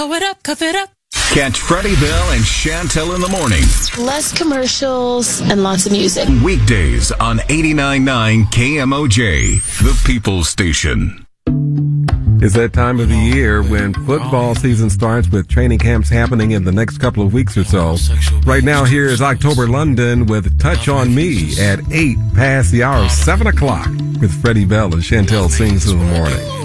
Pull it up, cuff it up. Catch Freddie Bell and Chantel in the morning. Less commercials and lots of music. Weekdays on 89.9 KMOJ, the People's Station. It's that time of the year when football season starts with training camps happening in the next couple of weeks or so. Right now, here is October London with Touch on Me at 8 past the hour of 7 o'clock with Freddie Bell and Chantel Sings in the morning.